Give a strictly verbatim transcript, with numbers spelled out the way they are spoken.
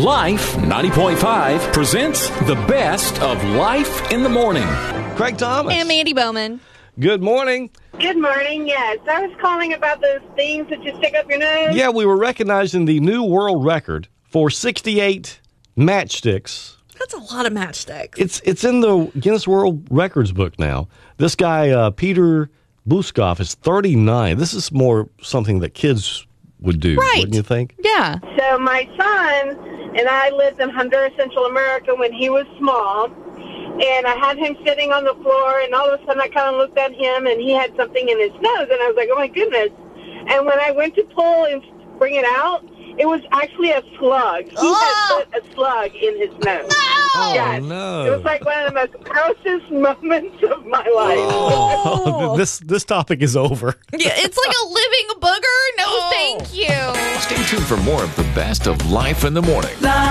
Life ninety point five presents the best of Life in the Morning. Craig Thomas. And Mandy Bowman. Good morning. Good morning, yes. I was calling about those things that you stick up your nose. Yeah, we were recognizing the new world record for sixty-eight matchsticks. That's a lot of matchsticks. It's it's in the Guinness World Records book now. This guy, uh, Peter Buskoff, is thirty-nine. This is more something that kids would do, right. Wouldn't you think? Yeah. So my son and I lived in Honduras, Central America when he was small. And I had him sitting on the floor, and all of a sudden I kind of looked at him, and he had something in his nose, and I was like, oh, my goodness. And when I went to pull and bring it out, it was actually a slug. He Oh. had put a slug in his nose. Oh, Yes. no. It was like one of the most grossest moments of my life. Oh. this this topic is over. Yeah, it's like a living booger. No, Oh. thank you. Stay tuned for more of the best of Life in the Morning.